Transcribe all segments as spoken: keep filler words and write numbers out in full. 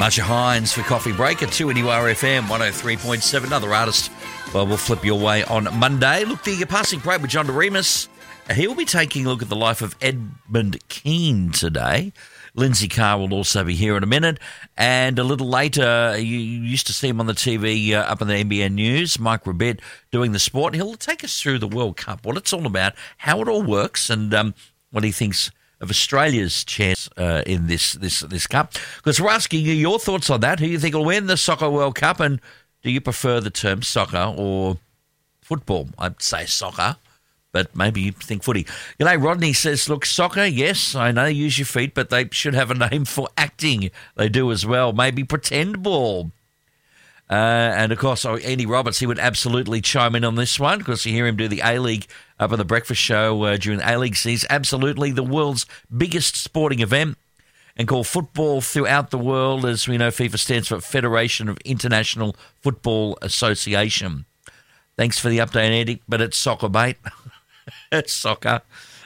Marsha Hines for Coffee Break at two N U R F M one oh three point seven. Another artist, well, we'll flip your way on Monday. Look, the passing parade with John DeRemus. He'll be taking a look at the life of Edmund Keane today. Lindsay Carr will also be here in a minute. And a little later, you used to see him on the T V uh, up in the N B N News, Mike Rabet doing the sport. He'll take us through the World Cup, what it's all about, how it all works, and um, what he thinks of Australia's chance uh, in this, this this cup. Because we're asking you your thoughts on that. Who do you think will win the Soccer World Cup? And do you prefer the term soccer or football? I'd say soccer, but maybe you think footy. You know, Rodney says, look, soccer, yes, I know, use your feet, but they should have a name for acting. They do as well. Maybe pretend ball. Uh, and, of course, Andy Roberts, he would absolutely chime in on this one because you hear him do the A-League up on the breakfast show uh, during the A-League season. Absolutely the world's biggest sporting event and call football throughout the world. As we know, FIFA stands for Federation of International Football Association. Thanks for the update, Andy, but it's soccer, mate. It's soccer.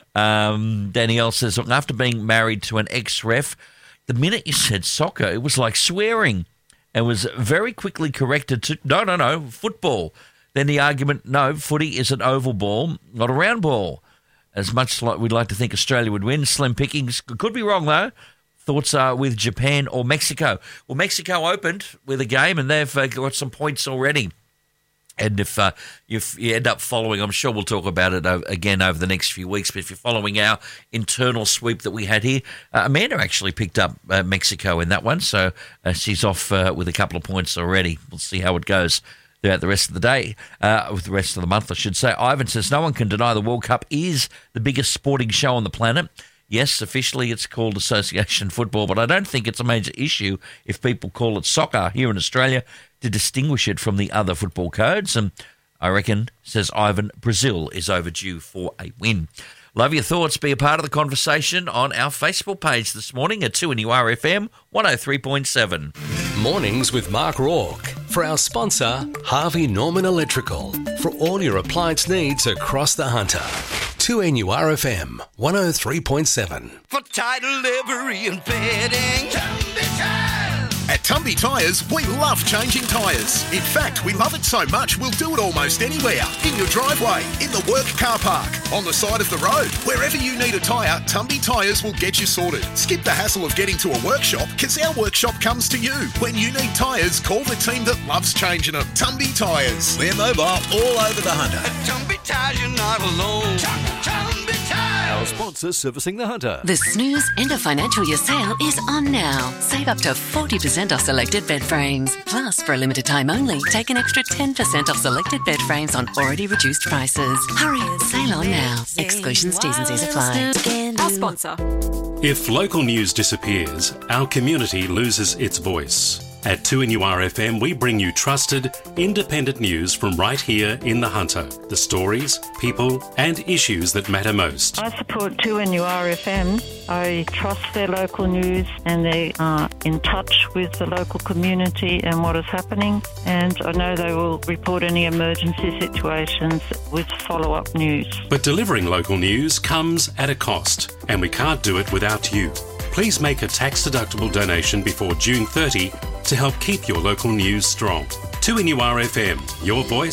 Um, Danielle says, look, after being married to an ex-ref, the minute you said soccer, it was like swearing. And was very quickly corrected to, no, no, no, football. Then the argument, no, footy is an oval ball, not a round ball. As much like we'd like to think Australia would win, slim pickings. Could be wrong, though. Thoughts are with Japan or Mexico. Well, Mexico opened with a game, and they've uh, got some points already. And if uh, you, you end up following, I'm sure we'll talk about it again over the next few weeks, but if you're following our internal sweep that we had here, uh, Amanda actually picked up uh, Mexico in that one, so uh, she's off uh, with a couple of points already. We'll see how it goes throughout the rest of the day, uh, with the rest of the month, I should say. Ivan says, no one can deny the World Cup is the biggest sporting show on the planet. Yes, officially it's called Association Football, but I don't think it's a major issue if people call it soccer here in Australia to distinguish it from the other football codes. And I reckon, says Ivan, Brazil is overdue for a win. Love your thoughts. Be a part of the conversation on our Facebook page this morning at two N U R F M one oh three point seven. Mornings with Mark Rourke. For our sponsor, Harvey Norman Electrical. For all your appliance needs across the Hunter. two N U R F M one oh three point seven. For title delivery and fitting, Tumby Tires. At Tumby Tyres, we love changing tyres. In fact, we love it so much we'll do it almost anywhere. In your driveway, in the work car park, on the side of the road. Wherever you need a tyre, Tumby Tyres will get you sorted. Skip the hassle of getting to a workshop because our workshop comes to you. When you need tyres, call the team that loves changing them. Tumby Tyres. We're mobile all over the Hunter. At Tumby Tires, you're not alone. Tumby Tires. Our sponsor servicing the Hunter. The Snooze End of Financial Year sale is on now. Save up to forty percent off selected bed frames. Plus, for a limited time only, take an extra ten percent off selected bed frames on already reduced prices. Hurry, sale on now. Exclusions, T's and C's apply. Our sponsor. If local news disappears, our community loses its voice. At two N U R F M, we bring you trusted, independent news from right here in the Hunter. The stories, people and issues that matter most. I support two N U R F M. I trust their local news and they are in touch with the local community and what is happening. And I know they will report any emergency situations with follow-up news. But delivering local news comes at a cost, and we can't do it without you. Please make a tax-deductible donation before June thirtieth to help keep your local news strong. two N U R F M, your voice,